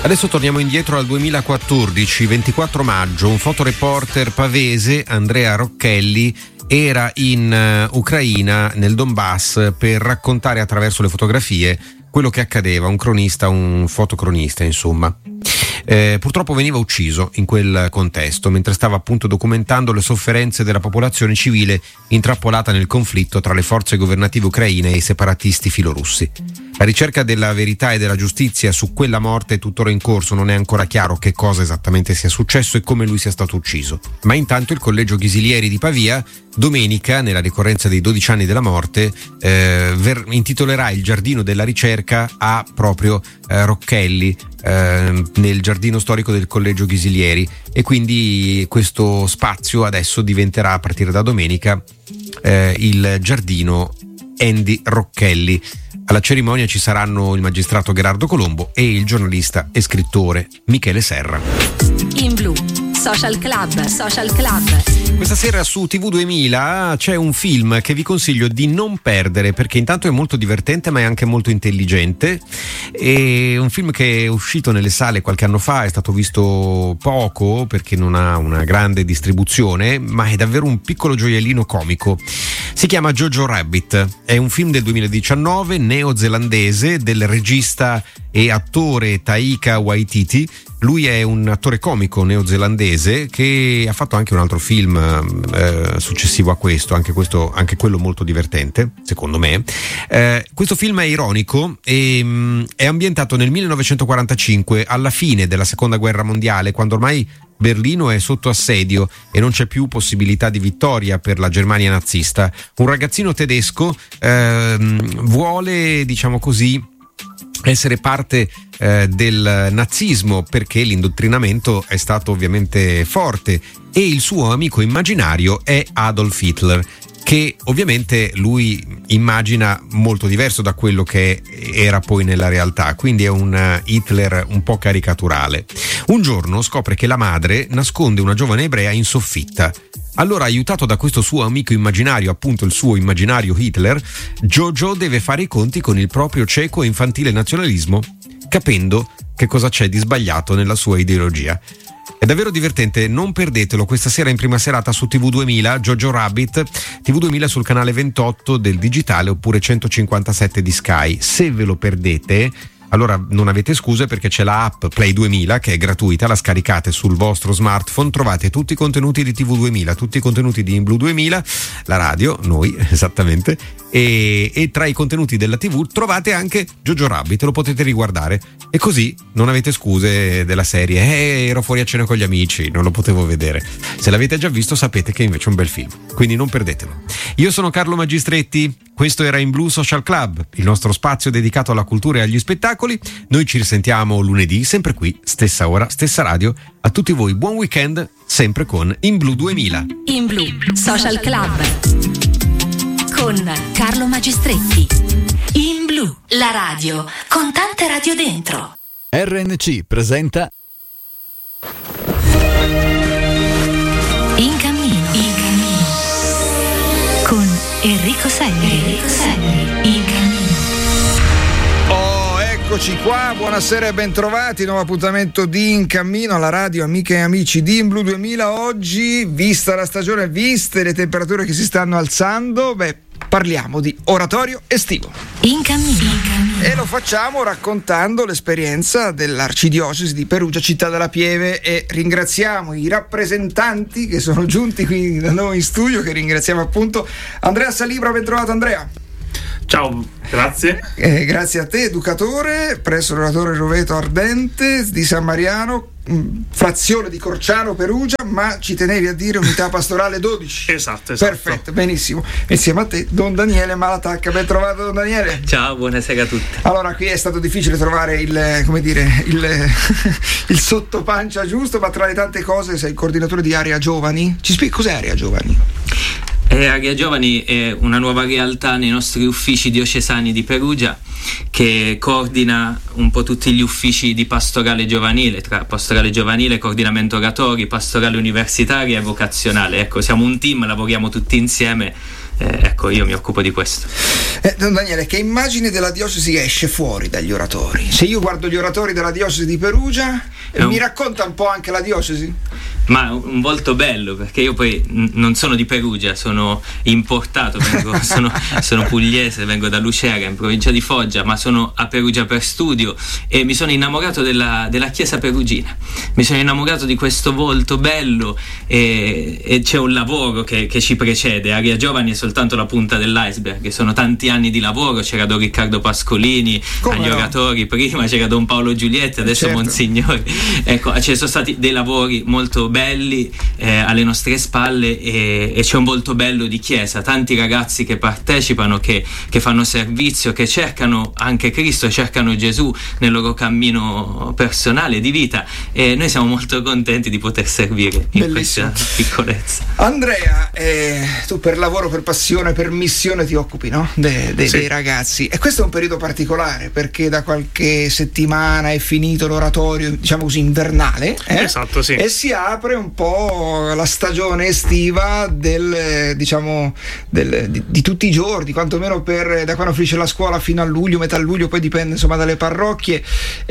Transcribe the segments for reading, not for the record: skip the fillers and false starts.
Adesso torniamo indietro al 2014, 24 maggio, un fotoreporter pavese, Andrea Rocchelli, era in Ucraina, nel Donbass, per raccontare attraverso le fotografie quello che accadeva, un cronista, un fotocronista, insomma. Purtroppo veniva ucciso in quel contesto, mentre stava appunto documentando le sofferenze della popolazione civile intrappolata nel conflitto tra le forze governative ucraine e i separatisti filorussi. La ricerca della verità e della giustizia su quella morte è tuttora in corso, non è ancora chiaro che cosa esattamente sia successo e come lui sia stato ucciso. Ma intanto il Collegio Ghisilieri di Pavia, domenica, nella ricorrenza dei 12 anni della morte, intitolerà il giardino della ricerca a proprio Rocchelli, nel giardino storico del Collegio Ghisilieri, e quindi questo spazio adesso diventerà, a partire da domenica, il giardino Andy Rocchelli. Alla cerimonia ci saranno il magistrato Gherardo Colombo e il giornalista e scrittore Michele Serra. In Blu, Social Club. Questa sera su TV 2000 c'è un film che vi consiglio di non perdere, perché intanto è molto divertente ma è anche molto intelligente. È un film che è uscito nelle sale qualche anno fa, è stato visto poco perché non ha una grande distribuzione, ma è davvero un piccolo gioiellino comico. Si chiama Jojo Rabbit, è un film del 2019 neozelandese del regista e attore Taika Waititi. Lui è un attore comico neozelandese che ha fatto anche un altro film successivo a questo, anche quello molto divertente, secondo me. Questo film è ironico e è ambientato nel 1945, alla fine della Seconda Guerra Mondiale, quando ormai Berlino è sotto assedio e non c'è più possibilità di vittoria per la Germania nazista. Un ragazzino tedesco vuole, diciamo così, essere parte del nazismo, perché l'indottrinamento è stato ovviamente forte, e il suo amico immaginario è Adolf Hitler, che ovviamente lui immagina molto diverso da quello che era poi nella realtà, quindi è un Hitler un po' caricaturale. Un giorno scopre che la madre nasconde una giovane ebrea in soffitta. Allora, aiutato da questo suo amico immaginario, appunto il suo immaginario Hitler, Jojo deve fare i conti con il proprio cieco e infantile nazionalismo, capendo che cosa c'è di sbagliato nella sua ideologia. È davvero divertente, non perdetelo, questa sera in prima serata su TV 2000, Jojo Rabbit, TV 2000 sul canale 28 del digitale oppure 157 di Sky. Se ve lo perdete, allora non avete scuse, perché c'è la app Play 2000 che è gratuita, la scaricate sul vostro smartphone, trovate tutti i contenuti di TV 2000, tutti i contenuti di In Blu 2000, la radio, noi esattamente, e tra i contenuti della TV trovate anche Jojo Rabbit, lo potete riguardare e così non avete scuse della serie ero fuori a cena con gli amici, non lo potevo vedere. Se l'avete già visto sapete che invece è un bel film, quindi non perdetelo. Io sono Carlo Magistretti, questo era In Blu Social Club, il nostro spazio dedicato alla cultura e agli spettacoli. Noi ci risentiamo lunedì, sempre qui, stessa ora, stessa radio. A tutti voi buon weekend, sempre con In Blu 2000. In Blu Social Club con Carlo Magistretti. In Blu, la radio con tante radio dentro. RNC presenta In cammino con Enrico Selli. In cammino. Eccoci qua, buonasera e bentrovati, nuovo appuntamento di In Cammino alla radio, amiche e amici di In Blu 2000. Oggi, vista la stagione, viste le temperature che si stanno alzando, parliamo di oratorio estivo. In cammino. E lo facciamo raccontando l'esperienza dell'Arcidiocesi di Perugia, Città della Pieve, e ringraziamo i rappresentanti che sono giunti qui da noi in studio, che ringraziamo appunto Andrea Salibra. Ben trovato Andrea. Ciao, grazie. Grazie a te, educatore presso l'oratorio Roveto Ardente di San Mariano, frazione di Corciano Perugia, ma ci tenevi a dire unità pastorale 12. Esatto. Perfetto, benissimo. Insieme a te Don Daniele Malatacca. Ben trovato Don Daniele. Ciao, buonasera a tutti. Allora, qui è stato difficile trovare il sottopancia giusto, ma tra le tante cose sei il coordinatore di Area Giovani. Ci spieghi cos'è Area Giovani? Area Giovani è una nuova realtà nei nostri uffici diocesani di Perugia, che coordina un po' tutti gli uffici di pastorale giovanile, tra pastorale giovanile, coordinamento oratori, pastorale universitaria e vocazionale. Ecco, siamo un team, lavoriamo tutti insieme ecco, io mi occupo di questo. Don Daniele, che immagine della diocesi esce fuori dagli oratori? Se io guardo gli oratori della diocesi di Perugia, mi racconta un po' anche la diocesi? Ma un volto bello, perché io poi non sono di Perugia, sono importato, sono pugliese, vengo da Lucera in provincia di Foggia, ma sono a Perugia per studio e mi sono innamorato della chiesa perugina, mi sono innamorato di questo volto bello e c'è un lavoro che ci precede. Aria Giovani è soltanto la punta dell'iceberg, sono tanti anni di lavoro, c'era Don Riccardo Pascolini agli oratori prima, c'era Don Paolo Giulietti, adesso certo. Monsignori, ecco, ci sono stati dei lavori molto belli alle nostre spalle e c'è un volto bello di chiesa, tanti ragazzi che partecipano, che fanno servizio, che cercano anche Cristo, cercano Gesù nel loro cammino personale di vita, e noi siamo molto contenti di poter servire in questa piccolezza. Andrea, tu per lavoro, per passione, per missione ti occupi, no? Dei ragazzi, e questo è un periodo particolare perché da qualche settimana è finito l'oratorio, diciamo così, invernale, esatto, sì. E si apre un po' la stagione estiva di tutti i giorni, quantomeno da quando finisce la scuola fino a luglio, metà luglio, poi dipende insomma dalle parrocchie.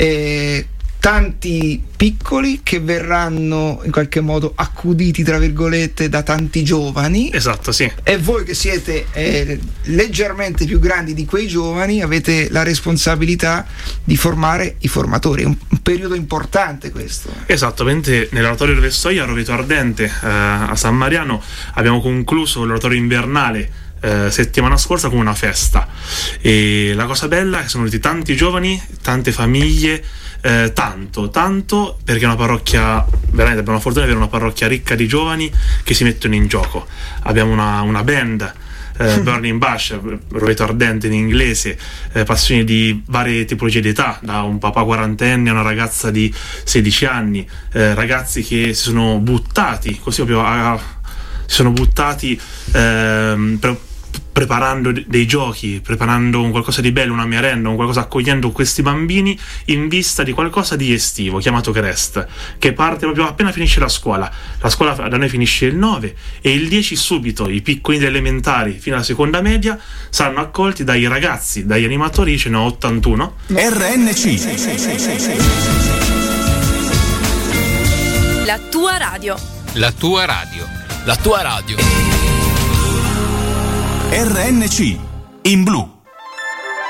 Tanti piccoli che verranno in qualche modo accuditi, tra virgolette, da tanti giovani. Esatto, sì. E voi che siete leggermente più grandi di quei giovani avete la responsabilità di formare i formatori. È un periodo importante questo. Esattamente, nell'oratorio dove sto io, a Roveto Ardente, a San Mariano, abbiamo concluso l'oratorio invernale settimana scorsa con una festa, e la cosa bella è che sono venuti tanti giovani, tante famiglie, tanto perché è una parrocchia, veramente abbiamo la fortuna di avere una parrocchia ricca di giovani che si mettono in gioco. Abbiamo una band, Burning Bush, Roveto Ardente in inglese, passioni di varie tipologie di età, da un papà quarantenne a una ragazza di 16 anni, ragazzi che si sono buttati così proprio preparando dei giochi, preparando un qualcosa di bello, una merenda, un qualcosa, accogliendo questi bambini in vista di qualcosa di estivo chiamato Crest, che parte proprio appena finisce la scuola. La scuola da noi finisce il 9 e il 10 subito i piccoli elementari fino alla seconda media saranno accolti dai ragazzi, dagli animatori, ce ne ho 81. RNC, la tua radio. la tua radio, la tua radio. RNC in blu.